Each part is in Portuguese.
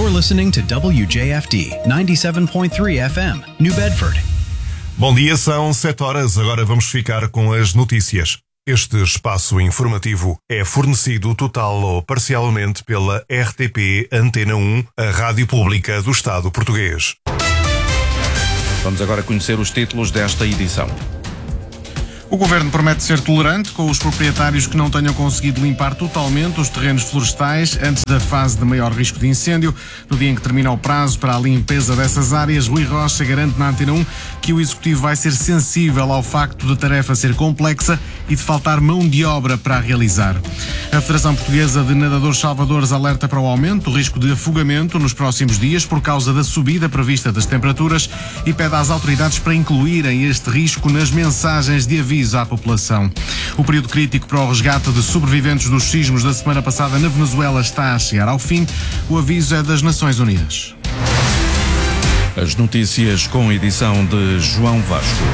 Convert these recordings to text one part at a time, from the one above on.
You're listening to WJFD 97.3 FM, New Bedford. Bom dia, são 7 horas. Agora vamos ficar com as notícias. Este espaço informativo é fornecido total ou parcialmente pela RTP Antena 1, a rádio pública do Estado português. Vamos agora conhecer os títulos desta edição. O Governo promete ser tolerante com os proprietários que não tenham conseguido limpar totalmente os terrenos florestais antes da fase de maior risco de incêndio. No dia em que termina o prazo para a limpeza dessas áreas, Rui Rocha garante na Antena 1 que o Executivo vai ser sensível ao facto da tarefa ser complexa e de faltar mão de obra para a realizar. A Federação Portuguesa de Nadadores Salvadores alerta para o aumento do risco de afogamento nos próximos dias por causa da subida prevista das temperaturas e pede às autoridades para incluírem este risco nas mensagens de aviso à população. O período crítico para o resgate de sobreviventes dos sismos da semana passada na Venezuela está a chegar ao fim. O aviso é das Nações Unidas. As notícias com edição de João Vasco.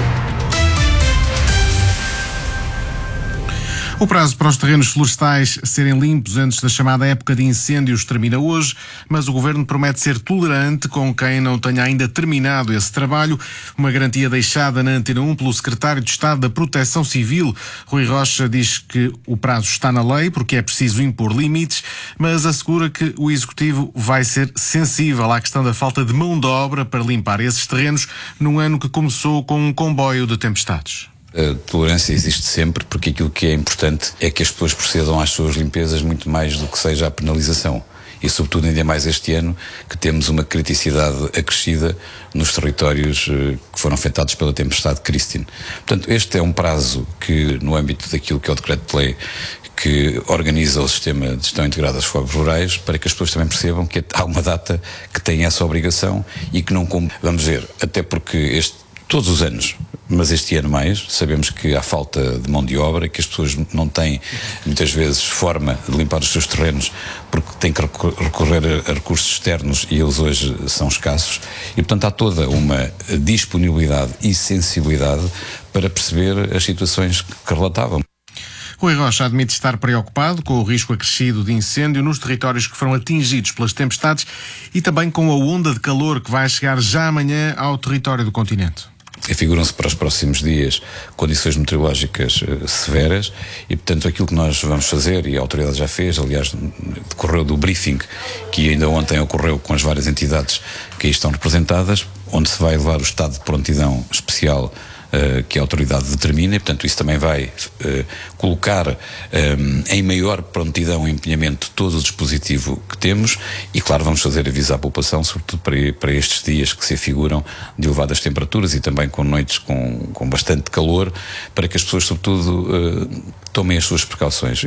O prazo para os terrenos florestais serem limpos antes da chamada época de incêndios termina hoje, mas o Governo promete ser tolerante com quem não tenha ainda terminado esse trabalho, uma garantia deixada na Antena 1 pelo Secretário de Estado da Proteção Civil. Rui Rocha diz que o prazo está na lei porque é preciso impor limites, mas assegura que o Executivo vai ser sensível à questão da falta de mão de obra para limpar esses terrenos num ano que começou com um comboio de tempestades. A tolerância existe sempre, porque aquilo que é importante é que as pessoas procedam às suas limpezas muito mais do que seja a penalização. E sobretudo ainda mais este ano, que temos uma criticidade acrescida nos territórios que foram afetados pela tempestade Christine. Portanto, este é um prazo que, no âmbito daquilo que é o decreto-lei que organiza o sistema de gestão integrada dos fogos rurais, para que as pessoas também percebam que há uma data que tem essa obrigação e que não... Vamos ver, até porque todos os anos, mas este ano mais, sabemos que há falta de mão de obra, que as pessoas não têm, muitas vezes, forma de limpar os seus terrenos, porque têm que recorrer a recursos externos e eles hoje são escassos, e portanto há toda uma disponibilidade e sensibilidade para perceber as situações que relatavam. Rui Rocha admite estar preocupado com o risco acrescido de incêndio nos territórios que foram atingidos pelas tempestades e também com a onda de calor que vai chegar já amanhã ao território do continente. Figuram-se para os próximos dias condições meteorológicas severas e, portanto, aquilo que nós vamos fazer, e a autoridade já fez, aliás, decorreu do briefing que ainda ontem ocorreu com as várias entidades que aí estão representadas, onde se vai levar o estado de prontidão especial que a autoridade determina e, portanto, isso também vai colocar em maior prontidão e empenhamento todo o dispositivo que temos e, claro, vamos fazer aviso à população, sobretudo para estes dias que se afiguram de elevadas temperaturas e também com noites com bastante calor, para que as pessoas, sobretudo, tomem as suas precauções.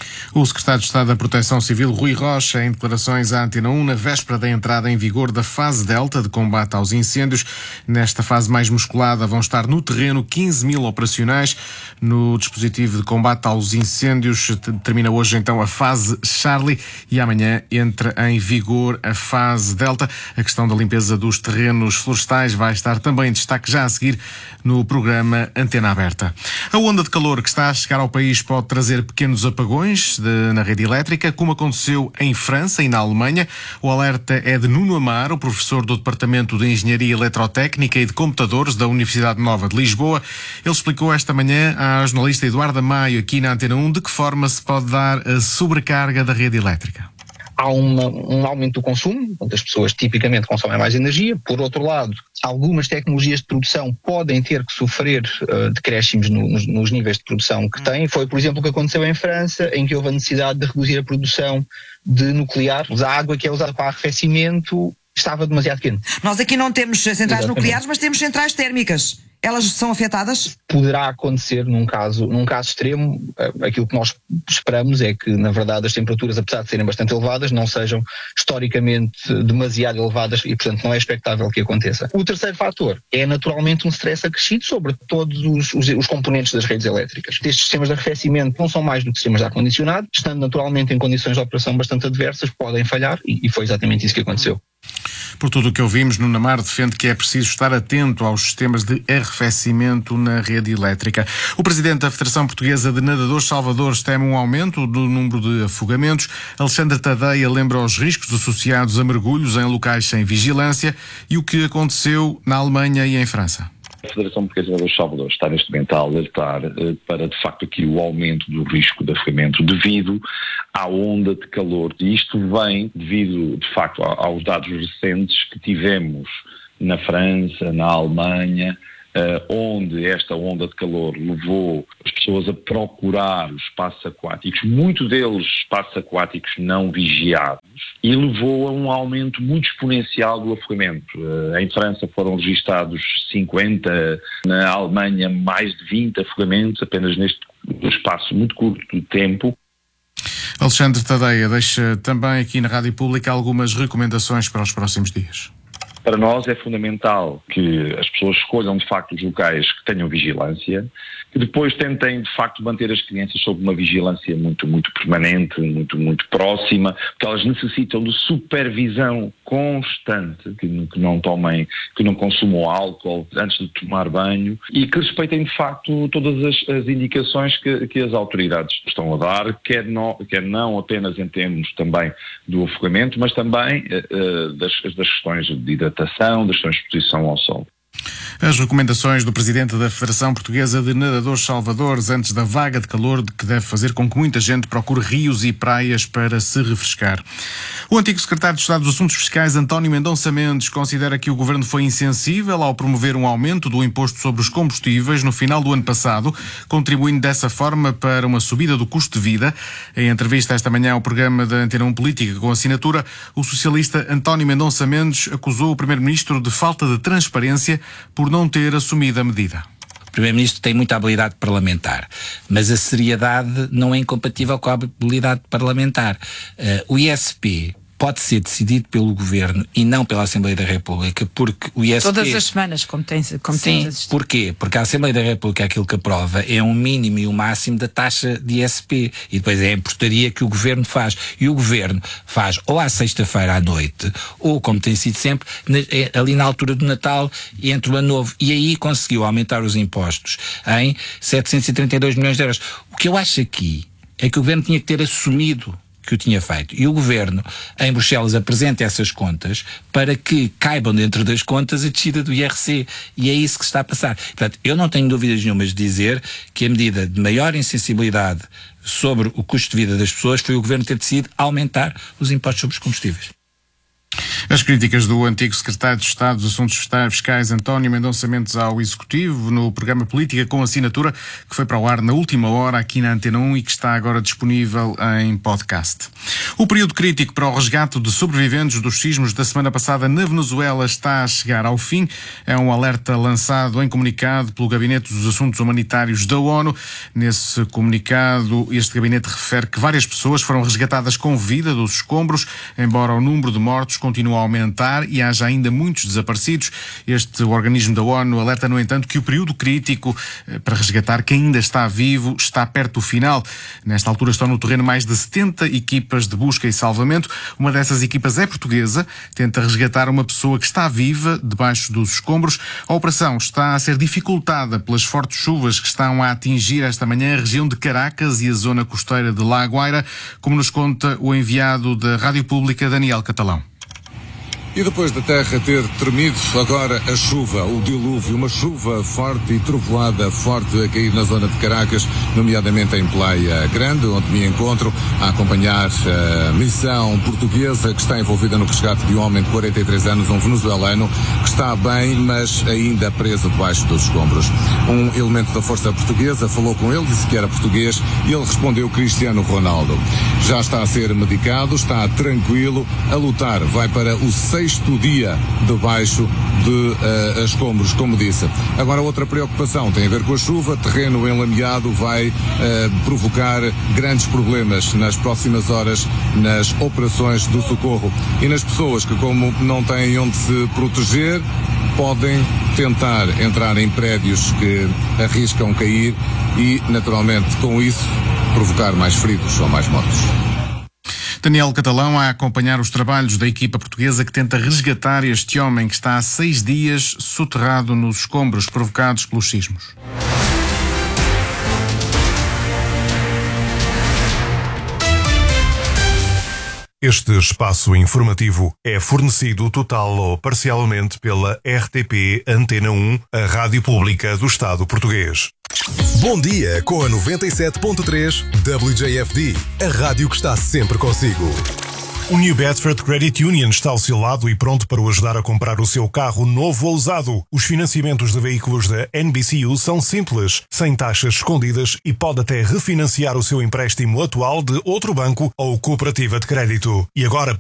O Secretário de Estado da Proteção Civil, Rui Rocha, em declarações à Antena 1, na véspera da entrada em vigor da fase Delta de combate aos incêndios. Nesta fase mais musculada vão estar no terreno 15 mil operacionais. No dispositivo de combate aos incêndios termina hoje então a fase Charlie e amanhã entra em vigor a fase Delta. A questão da limpeza dos terrenos florestais vai estar também em destaque já a seguir no programa Antena Aberta. A onda de calor que está a chegar ao país pode trazer pequenos apagões na rede elétrica, como aconteceu em França e na Alemanha. O alerta é de Nuno Amaro, professor do Departamento de Engenharia Eletrotécnica e de Computadores da Universidade Nova de Lisboa. Ele explicou esta manhã à jornalista Eduarda Maio, aqui na Antena 1, de que forma se pode dar a sobrecarga da rede elétrica. Há um aumento do consumo, onde as pessoas tipicamente consomem mais energia. Por outro lado, algumas tecnologias de produção podem ter que sofrer decréscimos nos níveis de produção que têm. Foi, por exemplo, o que aconteceu em França, em que houve a necessidade de reduzir a produção de nuclear. A água que é usada para arrefecimento estava demasiado quente. Nós aqui não temos centrais nucleares, mas temos centrais térmicas. Elas são afetadas? Poderá acontecer num caso extremo. Aquilo que nós esperamos é que, na verdade, as temperaturas, apesar de serem bastante elevadas, não sejam historicamente demasiado elevadas e, portanto, não é expectável que aconteça. O terceiro fator é, naturalmente, um stress acrescido sobre todos os componentes das redes elétricas. Estes sistemas de arrefecimento não são mais do que sistemas de ar-condicionado, estando naturalmente em condições de operação bastante adversas, podem falhar e foi exatamente isso que aconteceu. Por tudo o que ouvimos, Nuno Amar defende que é preciso estar atento aos sistemas de arrefecimento na rede elétrica. O presidente da Federação Portuguesa de Nadadores Salvadores teme um aumento do número de afogamentos. Alexandre Tadeia lembra os riscos associados a mergulhos em locais sem vigilância e o que aconteceu na Alemanha e em França. A Federação Portuguesa de Salvadores está neste momento a alertar para, de facto, aqui o aumento do risco de afogamento devido à onda de calor. E isto vem devido, de facto, aos dados recentes que tivemos na França, na Alemanha, onde esta onda de calor levou as pessoas a procurar os espaços aquáticos, muitos deles espaços aquáticos não vigiados, e levou a um aumento muito exponencial do afogamento. Em França foram registados 50, na Alemanha mais de 20 afogamentos, apenas neste espaço muito curto de tempo. Alexandre Tadeia deixa também aqui na Rádio Pública algumas recomendações para os próximos dias. Para nós é fundamental que as pessoas escolham de facto os locais que tenham vigilância, que depois tentem de facto manter as crianças sob uma vigilância muito permanente, muito próxima, porque elas necessitam de supervisão constante, que não consumam álcool antes de tomar banho e que respeitem de facto todas as indicações que as autoridades estão a dar, quer não apenas em termos também do afogamento, mas também das questões de hidratação, das questões de exposição ao sol. As recomendações do presidente da Federação Portuguesa de Nadadores Salvadores antes da vaga de calor que deve fazer com que muita gente procure rios e praias para se refrescar. O antigo secretário de Estado dos Assuntos Fiscais, António Mendonça Mendes, considera que o governo foi insensível ao promover um aumento do imposto sobre os combustíveis no final do ano passado, contribuindo dessa forma para uma subida do custo de vida. Em entrevista esta manhã ao programa da Antena 1 Política com assinatura, o socialista António Mendonça Mendes acusou o primeiro-ministro de falta de transparência por não ter assumido a medida. O Primeiro-Ministro tem muita habilidade parlamentar, mas a seriedade não é incompatível com a habilidade parlamentar. O ISP pode ser decidido pelo Governo e não pela Assembleia da República, porque o ISP... Todas as semanas, como tem assistido. Porquê? Porque a Assembleia da República, aquilo que aprova, é um mínimo e um máximo da taxa de ISP. E depois é a portaria que o Governo faz. E o Governo faz ou à sexta-feira à noite, ou, como tem sido sempre, ali na altura do Natal, entre o Ano Novo. E aí conseguiu aumentar os impostos em 732 milhões de euros. O que eu acho aqui é que o Governo tinha que ter assumido que o tinha feito. E o Governo, em Bruxelas, apresenta essas contas para que caibam dentro das contas a descida do IRC. E é isso que está a passar. Portanto, eu não tenho dúvidas nenhumas de dizer que a medida de maior insensibilidade sobre o custo de vida das pessoas foi o Governo ter decidido aumentar os impostos sobre os combustíveis. As críticas do antigo secretário de Estado dos Assuntos Fiscais, António Mendonça Mendes, ao Executivo, no programa Política com assinatura, que foi para o ar na última hora aqui na Antena 1 e que está agora disponível em podcast. O período crítico para o resgate de sobreviventes dos sismos da semana passada na Venezuela está a chegar ao fim. É um alerta lançado em comunicado pelo Gabinete dos Assuntos Humanitários da ONU. Nesse comunicado, este gabinete refere que várias pessoas foram resgatadas com vida dos escombros, embora o número de mortos continua a aumentar e haja ainda muitos desaparecidos. Este organismo da ONU alerta, no entanto, que o período crítico para resgatar quem ainda está vivo está perto do final. Nesta altura estão no terreno mais de 70 equipas de busca e salvamento. Uma dessas equipas é portuguesa, tenta resgatar uma pessoa que está viva debaixo dos escombros. A operação está a ser dificultada pelas fortes chuvas que estão a atingir esta manhã a região de Caracas e a zona costeira de La Guaira, como nos conta o enviado da Rádio Pública, Daniel Catalão. E depois da terra ter tremido, agora a chuva, o dilúvio, uma chuva forte e trovoada forte a cair na zona de Caracas, nomeadamente em Playa Grande, onde me encontro a acompanhar a missão portuguesa que está envolvida no resgate de um homem de 43 anos, um venezuelano, que está bem, mas ainda preso debaixo dos escombros. Um elemento da Força Portuguesa falou com ele, disse que era português e ele respondeu Cristiano Ronaldo. Já está a ser medicado, está tranquilo, a lutar, vai para o 6º dia debaixo de escombros, como disse. Agora, outra preocupação tem a ver com a chuva. Terreno enlameado vai provocar grandes problemas nas próximas horas nas operações do socorro. E nas pessoas que, como não têm onde se proteger, podem tentar entrar em prédios que arriscam cair e, naturalmente, com isso, provocar mais feridos ou mais mortos. Daniel Catalão a acompanhar os trabalhos da equipa portuguesa que tenta resgatar este homem que está há 6 dias soterrado nos escombros provocados pelos sismos. Este espaço informativo é fornecido total ou parcialmente pela RTP Antena 1, a rádio pública do Estado português. Bom dia com a 97.3 WJFD, a rádio que está sempre consigo. O New Bedford Credit Union está ao seu lado e pronto para o ajudar a comprar o seu carro novo ou usado. Os financiamentos de veículos da NBCU são simples, sem taxas escondidas e pode até refinanciar o seu empréstimo atual de outro banco ou cooperativa de crédito. E agora